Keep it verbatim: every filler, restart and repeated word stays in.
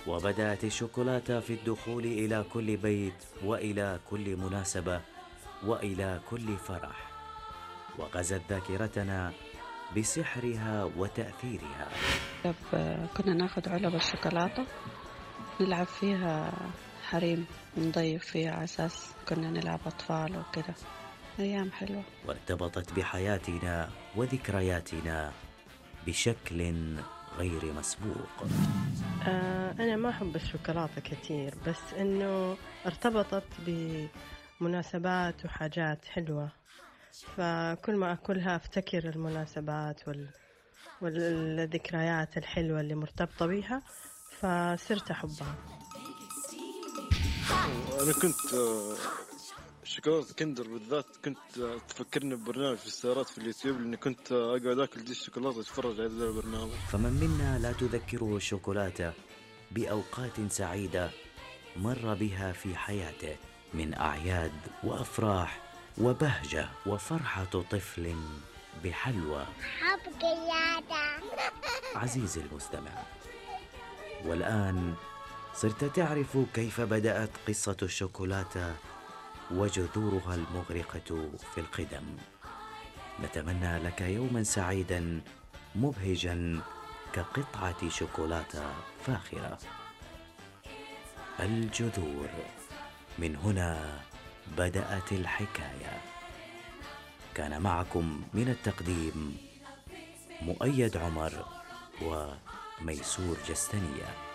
وبدأت الشوكولاتة في الدخول إلى كل بيت وإلى كل مناسبة وإلى كل فرح، وغزت ذاكرتنا بسحرها وتأثيرها. كنا ناخد علب الشوكولاتة نلعب فيها حريم، نضيف فيها على أساس كنا نلعب أطفال وكده. أيام حلوة وارتبطت بحياتنا وذكرياتنا بشكل غير مسبوق. آه أنا ما أحب الشوكولاتة كتير، بس إنه ارتبطت بمناسبات وحاجات حلوة، فكل ما أكلها أفتكر المناسبات وال... والذكريات الحلوة اللي مرتبطة بيها، فصرت أحبها. أنا كنت شوكولاتة كندر بالذات كنت تفكرني ببرنامج في السيارات في اليوتيوب، لأني كنت أقعد أكل دي الشوكولاتة أتفرج على هذا البرنامج. فمن منا لا تذكره الشوكولاتة بأوقات سعيدة مر بها في حياته، من أعياد وأفراح وبهجة وفرحة طفل بحلوى. عزيزي المستمع، والآن صرت تعرف كيف بدأت قصة الشوكولاتة وجذورها المغرقة في القدم. نتمنى لك يوما سعيدا مبهجا كقطعة شوكولاتة فاخرة. الجذور، من هنا بدأت الحكاية. كان معكم من التقديم مؤيد عمر وميسور جستنية.